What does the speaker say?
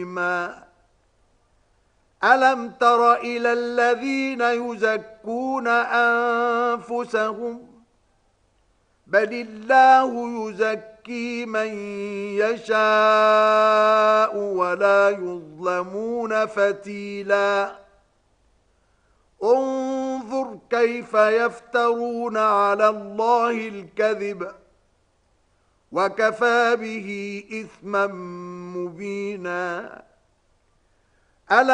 ألم تر إلى الذين يزكون أنفسهم بل الله يزكي من يشاء ولا يظلمون فتيلا انظر كيف يفترون على الله الكذب وكفى به إثما مبينا